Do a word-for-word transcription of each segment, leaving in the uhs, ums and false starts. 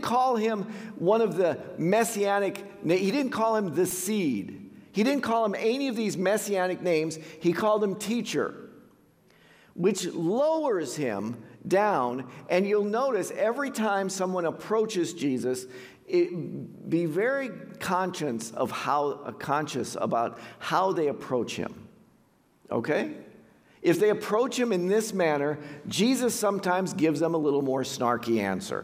call him one of the messianic, he didn't call him the seed. He didn't call him any of these messianic names. He called him teacher, which lowers him down. And you'll notice every time someone approaches Jesus, it, be very conscious of how uh, conscious about how they approach him. Okay? If they approach him in this manner, Jesus sometimes gives them a little more snarky answer.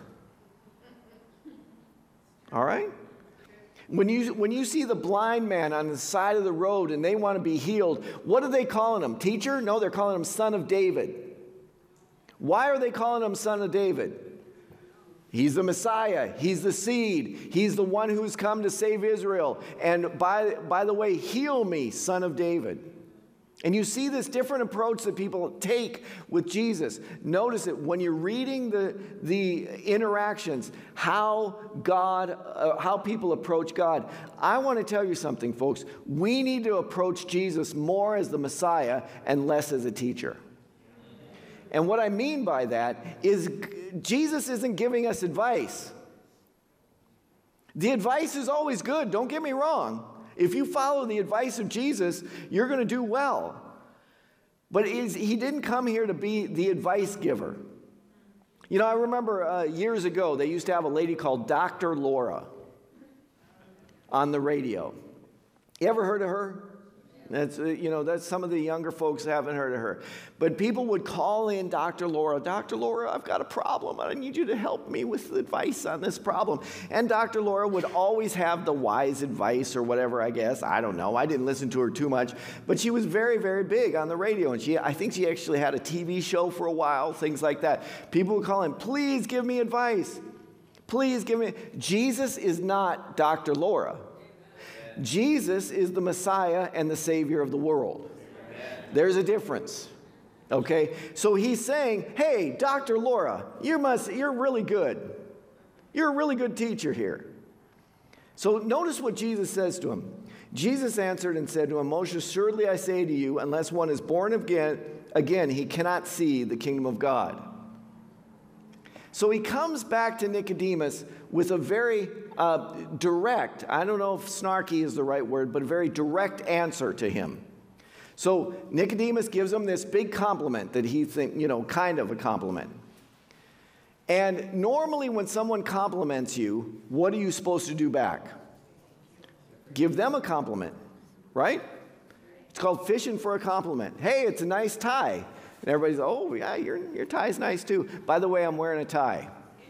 All right? When you, when you see the blind man on the side of the road and they want to be healed, what are they calling him? Teacher? No, they're calling him son of David. Why are they calling him son of David? He's the Messiah. He's the seed. He's the one who's come to save Israel. And by, by the way, heal me, son of David. And you see this different approach that people take with Jesus. Notice it when you're reading the, the interactions, how God, uh, how people approach God. I want to tell you something, folks. We need to approach Jesus more as the Messiah and less as a teacher. And what I mean by that is Jesus isn't giving us advice. The advice is always good, don't get me wrong. If you follow the advice of Jesus, you're going to do well. But he didn't come here to be the advice giver. You know, I remember uh, years ago, they used to have a lady called Doctor Laura on the radio. You ever heard of her? That's, uh, you know, that's some of the younger folks haven't heard of her. But people would call in Doctor Laura. Doctor Laura, I've got a problem. I need you to help me with advice on this problem. And Doctor Laura would always have the wise advice or whatever, I guess. I don't know. I didn't listen to her too much. But she was very, very big on the radio. And she, I think she actually had a T V show for a while, things like that. People would call in, please give me advice. Please give me. Jesus is not Doctor Laura. Jesus is the Messiah and the Savior of the world. There's a difference. Okay? So he's saying, hey, Doctor Laura, you must, you're really good. You're a really good teacher here. So notice what Jesus says to him. Jesus answered and said to him, most assuredly I say to you, unless one is born again, again, he cannot see the kingdom of God. So he comes back to Nicodemus with a very uh, direct, I don't know if snarky is the right word, but a very direct answer to him. So Nicodemus gives him this big compliment that he thinks, you know, kind of a compliment. And normally when someone compliments you, what are you supposed to do back? Give them a compliment, right? It's called fishing for a compliment. Hey, it's a nice tie. And everybody's, oh, yeah, your, your tie's nice too. By the way, I'm wearing a tie.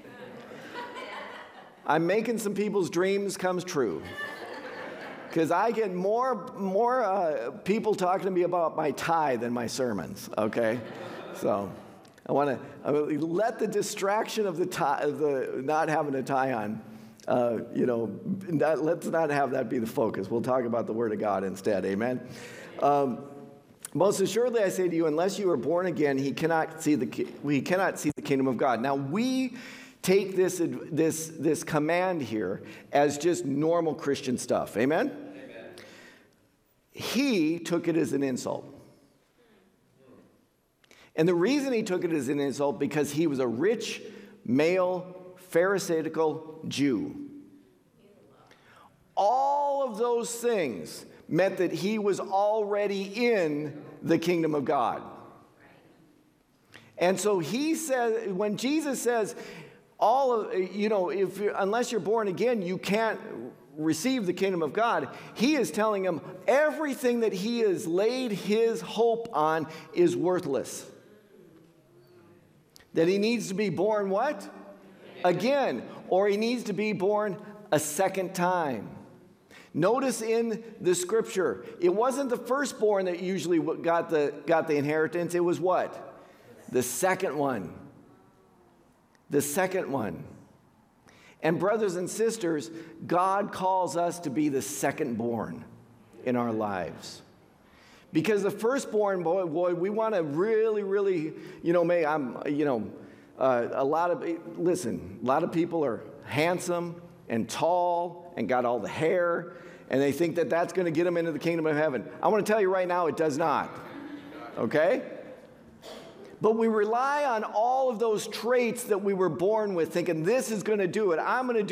I'm making some people's dreams come true. Because I get more, more uh, people talking to me about my tie than my sermons, okay? So I want to let the distraction of the tie, of the not having a tie on, uh, you know, not, let's not have that be the focus. We'll talk about the Word of God instead, amen? Um, Most assuredly, I say to you, unless you are born again, he cannot see the we cannot see the kingdom of God. Now we take this this this command here as just normal Christian stuff. Amen? Amen. He took it as an insult, and the reason he took it as an insult because he was a rich male Pharisaical Jew. All of those things meant that he was already in the kingdom of God. And so he says, when Jesus says, all of, you know, if unless you're born again, you can't receive the kingdom of God, he is telling him everything that he has laid his hope on is worthless. That he needs to be born what? Again. Or he needs to be born a second time. Notice in the scripture, it wasn't the firstborn that usually got the, got the inheritance. It was what? The second one. The second one. And brothers and sisters, God calls us to be the second-born in our lives. Because the firstborn, boy, boy we want to really, really, you know, may I'm, you know, uh, a lot of, listen, a lot of people are handsome and tall and got all the hair, and they think that that's going to get them into the kingdom of heaven. I want to tell you right now, it does not. Okay? But we rely on all of those traits that we were born with, thinking this is going to do it. I'm going to do